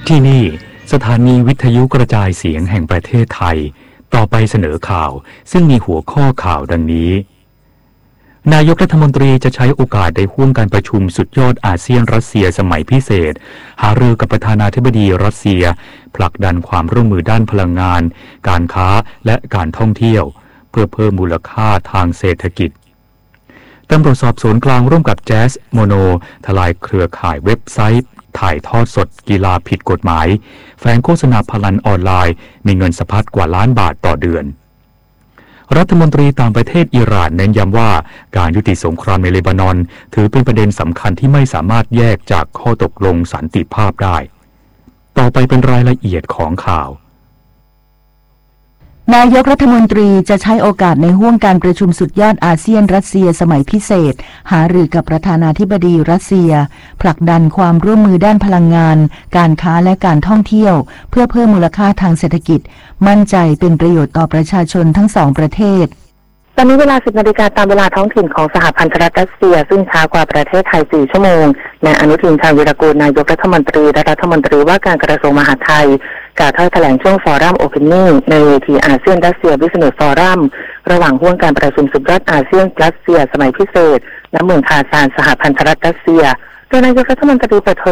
ที่นี่สถานีวิทยุกระจายเสียงแห่งประเทศไทยต่อไปเสนอข่าวซึ่งมีหัวข้อข่าวดังนี้นายกรัฐมนตรีจะใช้โอกาสในห่วงการประชุมสุดยอดอาเซียนรัสเซียสมัยพิเศษหารือกับประธานาธิบดีรัสเซียผลักดันความร่วมมือด้านพลังงานการค้าและการท่องเที่ยวเพื่อเพิ่มมูลค่าทางเศรษฐกิจตำรวจสอบสวนกลางร่วมกับแจ๊สโมโนทลายเครือข่ายเว็บไซต์ถ่ายทอดสดกีฬาผิดกฎหมายแฝงโฆษณาพนันออนไลน์มีเงินสะพัดกว่าล้านบาทต่อเดือนรัฐมนตรีต่างประเทศอิหร่านเน้นย้ำว่าการยุติสงครามในเลบานอนถือเป็นประเด็นสำคัญที่ไม่สามารถแยกจากข้อตกลงสันติภาพได้ต่อไปเป็นรายละเอียดของข่าวนายกรัฐมนตรีจะใช้โอกาสในห้วงการประชุมสุดยอดอาเซียนรัสเซียสมัยพิเศษหารือกับประธานาธิบดีรัสเซียผลักดันความร่วมมือด้านพลังงานการค้าและการท่องเที่ยวเพื่อเพิ่มมูลค่าทางเศรษฐกิจมั่นใจเป็นประโยชน์ต่อประชาชนทั้งสองประเทศตอนนี้เวลา 10 นาฬิกาตามเวลาท้องถิ่นของสหพันธรัฐรัสเซียซึ่งช้ากว่าประเทศไทย 4 ชั่วโมงนายอนุทิน ชาญวีรกูลนายกรัฐมนตรีและรัฐมนตรีว่าการกระทรวงมหาดไทยกล่าวถ้อยแถลงช่วงฟอรัมโอเพนนิ่งในเวทีอาเซียนรัสเซียบิสเนสฟอรัมระหว่างห่วงการประชุมสุดยอดอาเซียนรัสเซียสมัยพิเศษณเมืองคาซานสหพันธรัฐรัสเซียโดยนายกรัฐมนตรีเปิดเผย